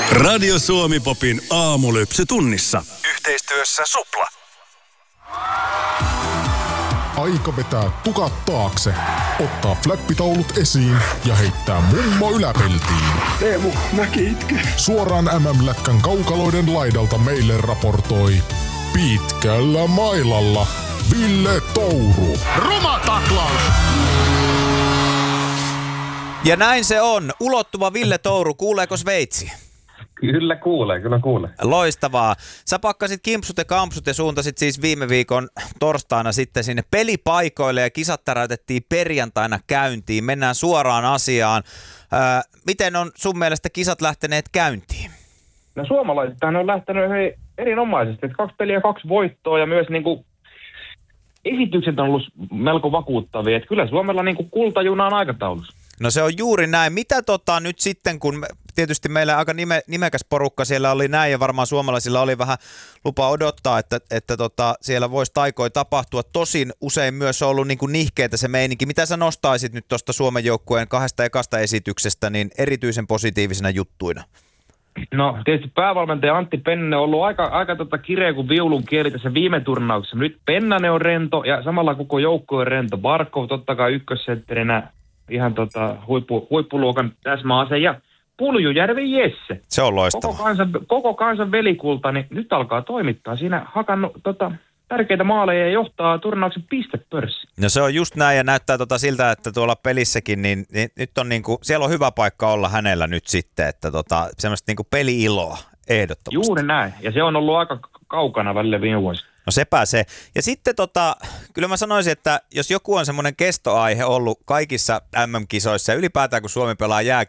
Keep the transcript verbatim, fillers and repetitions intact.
Radio Suomi Popin aamulypsy tunnissa. Yhteistyössä Supla. Aika vetää tukat taakse, ottaa fläppitaulut esiin ja heittää mummo yläpeltiin. Teemu, mäkin itken. Suoraan M M-lätkän kaukaloiden laidalta meille raportoi pitkällä mailalla Ville Touru. Ruma taklaus! Ja näin se on. Ulottuva Ville Touru, kuuleeko Sveitsi? Kyllä kuulee, kyllä kuulee. Loistavaa. Sä pakkasit kimpsut ja kampsut ja suuntasit siis viime viikon torstaina sitten sinne pelipaikoille ja kisat täräytettiin perjantaina käyntiin. Mennään suoraan asiaan. Ää, miten on sun mielestä kisat lähteneet käyntiin? No suomalaisittain on lähtenyt hei, erinomaisesti. Että kaksi peliä, kaksi voittoa ja myös niinku esitykset on ollut melko vakuuttavia. Että kyllä Suomella niinku kultajuna on aikataulussa. No se on juuri näin. Mitä tota nyt sitten, kun me, tietysti meillä aika nime, nimekäs porukka siellä oli näin ja varmaan suomalaisilla oli vähän lupa odottaa, että, että tota, siellä voisi taikoi tapahtua. Tosin usein myös on ollut niin kuin nihkeetä se meininki. Mitä sä nostaisit nyt tuosta Suomen joukkueen kahdesta ekasta esityksestä niin erityisen positiivisina juttuina? No tietysti päävalmentaja Antti Pennanen on ollut aika, aika tota kireä kuin viulun kieli tässä viime turnauksessa. Nyt Pennanen on rento ja samalla koko joukkue on rento. Barkov totta kai ykkössentterinä. Ihan tota huippu, huippuluokan täsmäase ja Puljujärvi Jesse. Se on loistava. Koko kansan, koko kansan velikulta, niin nyt alkaa toimittaa. Siinä hakannut tota, tärkeitä maaleja ja johtaa turnauksen pistepörssi. No se on just näin ja näyttää tota siltä, että tuolla pelissäkin, niin, niin nyt on niinku, siellä on hyvä paikka olla hänellä nyt sitten, että tota, semmoista niinku peli-iloa ehdottomasti. Juuri näin, ja se on ollut aika kaukana välillä viime vuosina. No sepä se. Ja sitten tota, kyllä mä sanoisin, että jos joku on semmoinen kestoaihe ollut kaikissa M M-kisoissa ja ylipäätään kun Suomi pelaa jää,